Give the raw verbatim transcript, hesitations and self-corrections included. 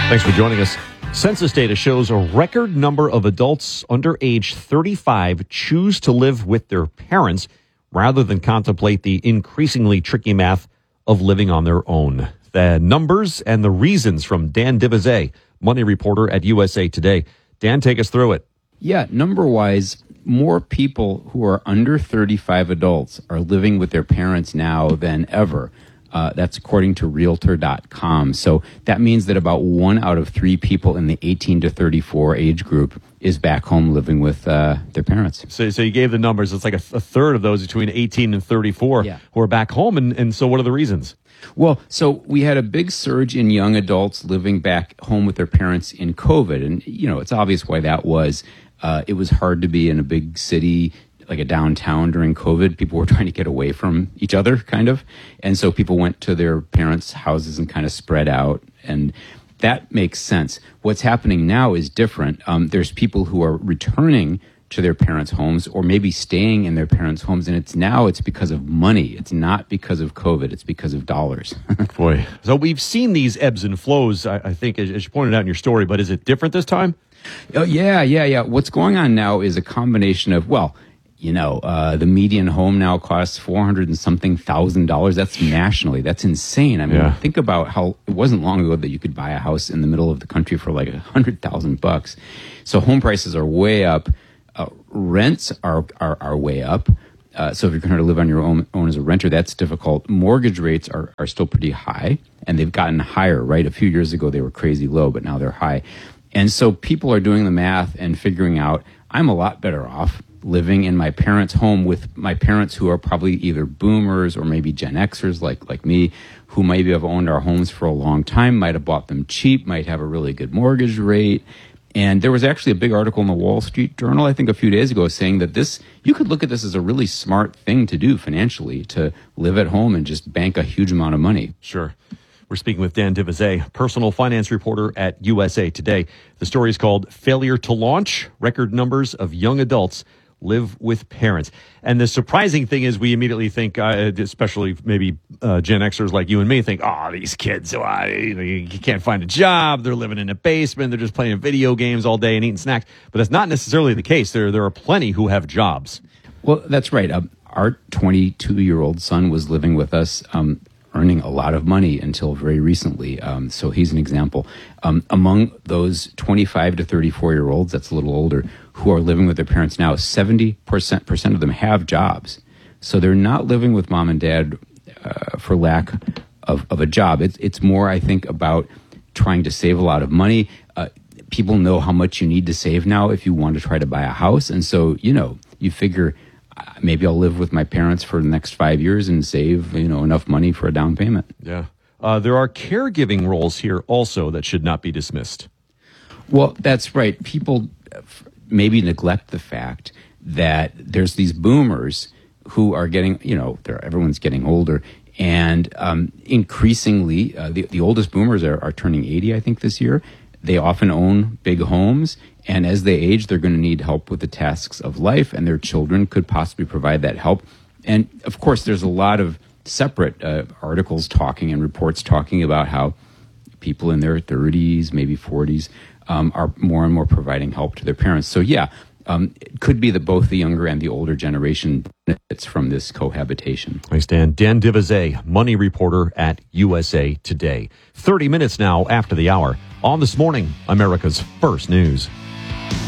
Thanks for joining us. Census data shows a record number of adults under age thirty-five choose to live with their parents rather than contemplate the increasingly tricky math of living on their own. The numbers and the reasons from Dan Divizet, money reporter at U S A Today. Dan, take us through it. Yeah, number-wise, more people who are under thirty-five adults are living with their parents now than ever. Uh, that's according to Realtor dot com. So that means that about one out of three people in the eighteen to thirty-four age group is back home living with uh, their parents. So, so you gave the numbers. It's like a, a third of those between eighteen and thirty-four yeah. who are back home. And, and so what are the reasons? Well, so we had a big surge in young adults living back home with their parents in COVID. And, you know, it's obvious why that was. Uh, it was hard to be in a big city like a downtown during COVID. People were trying to get away from each other, kind of. And so people went to their parents' houses and kind of spread out. And that makes sense. What's happening now is different. Um, there's people who are returning to their parents' homes or maybe staying in their parents' homes. And it's now it's because of money. It's not because of COVID. It's because of dollars. Boy. So we've seen these ebbs and flows, I, I think, as, as you pointed out in your story. But is it different this time? Oh, yeah, yeah, yeah. What's going on now is a combination of, well, you know, uh, the median home now costs four hundred and something thousand dollars. That's nationally. That's insane. I mean, yeah. think about how it wasn't long ago that you could buy a house in the middle of the country for like a hundred thousand bucks. So home prices are way up. Uh, rents are, are, are way up. Uh, so if you're going to live on your own, own as a renter, that's difficult. Mortgage rates are, are still pretty high, and they've gotten higher, right? A few years ago, they were crazy low, but now they're high. And so people are doing the math and figuring out, I'm a lot better off living in my parents' home with my parents who are probably either boomers or maybe Gen Xers like, like me, who maybe have owned our homes for a long time, might have bought them cheap, might have a really good mortgage rate. And there was actually a big article in the Wall Street Journal, I think a few days ago, saying that this, you could look at this as a really smart thing to do financially, to live at home and just bank a huge amount of money. Sure. We're speaking with Dan Divizet, personal finance reporter at U S A Today. The story is called Failure to Launch, Record Numbers of Young Adults Live with Parents. And the surprising thing is we immediately think, uh, especially maybe uh, Gen Xers like you and me, think, oh, these kids, uh, you know, you can't find a job. They're living in a basement. They're just playing video games all day and eating snacks. But that's not necessarily the case. There, there are plenty who have jobs. Well, that's right. Uh, our twenty-two-year-old son was living with us, um, earning a lot of money until very recently. Um, so he's an example. Um, among those twenty-five to thirty-four-year-olds, that's a little older, who are living with their parents now, seventy percent percent of them have jobs. So they're not living with mom and dad uh, for lack of, of a job. It's, it's more, I think, about trying to save a lot of money. Uh, people know how much you need to save now if you want to try to buy a house. And so, you know, you figure uh, maybe I'll live with my parents for the next five years and save, you know, enough money for a down payment. Yeah. Uh, there are caregiving roles here also that should not be dismissed. Well, that's right. People maybe neglect the fact that there's these boomers who are getting, you know, they're, everyone's getting older. And um, increasingly, uh, the, the oldest boomers are, are turning eighty, I think, this year. They often own big homes. And as they age, they're going to need help with the tasks of life. And their children could possibly provide that help. And, of course, there's a lot of separate uh, articles talking and reports talking about how people in their thirties, maybe forties, um, are more and more providing help to their parents. So, yeah, um, it could be that both the younger and the older generation benefits from this cohabitation. Thanks, Dan. Dan Divizet, money reporter at U S A Today. thirty minutes now after the hour. On This Morning, America's First News.